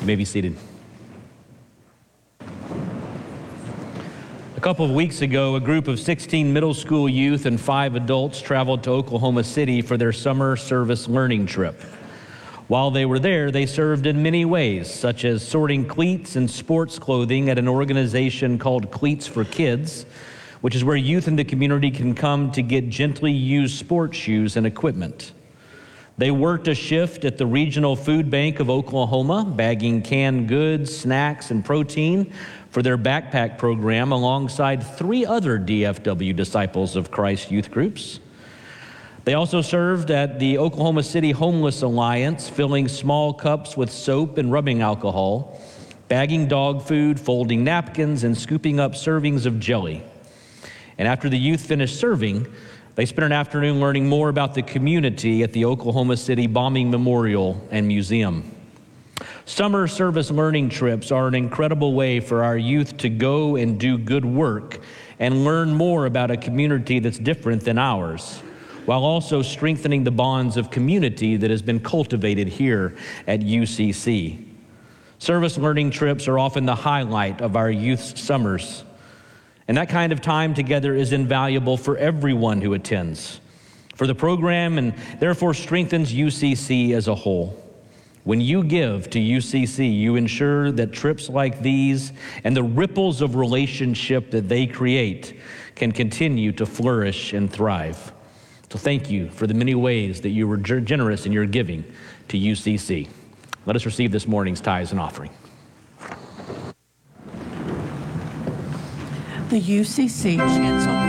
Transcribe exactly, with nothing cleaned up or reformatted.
You may be seated. A couple of weeks ago, a group of sixteen middle school youth and five adults traveled to Oklahoma City for their summer service learning trip. While they were there, they served in many ways, such as sorting cleats and sports clothing at an organization called Cleats for Kids, which is where youth in the community can come to get gently used sports shoes and equipment. They worked a shift at the Regional Food Bank of Oklahoma, bagging canned goods, snacks, and protein for their backpack program alongside three other D F W Disciples of Christ youth groups. They also served at the Oklahoma City Homeless Alliance, filling small cups with soap and rubbing alcohol, bagging dog food, folding napkins, and scooping up servings of jelly. And after the youth finished serving, they spent an afternoon learning more about the community at the Oklahoma City Bombing Memorial and Museum. Summer service learning trips are an incredible way for our youth to go and do good work and learn more about a community that's different than ours, while also strengthening the bonds of community that has been cultivated here at U C C. Service learning trips are often the highlight of our youth's summers, and that kind of time together is invaluable for everyone who attends, for the program, and therefore strengthens U C C as a whole. When you give to U C C, you ensure that trips like these and the ripples of relationship that they create can continue to flourish and thrive. So thank you for the many ways that you were generous in your giving to U C C. Let us receive this morning's tithes and offering. The U C C Chancellor